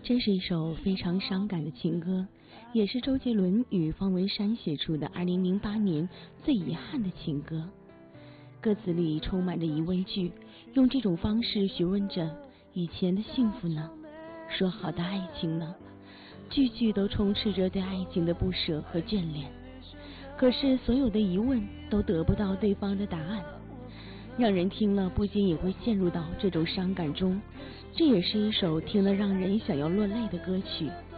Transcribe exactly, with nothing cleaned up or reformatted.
这是一首非常伤感的情歌，也是周杰伦与方文山写出的二零零八年最遗憾的情歌。歌词里充满着疑问句，用这种方式询问着以前的幸福呢？说好的爱情呢？句句都充斥着对爱情的不舍和眷恋。可是所有的疑问都得不到对方的答案，让人听了不仅也会陷入到这种伤感中。这也是一首听了让人想要落泪的歌曲。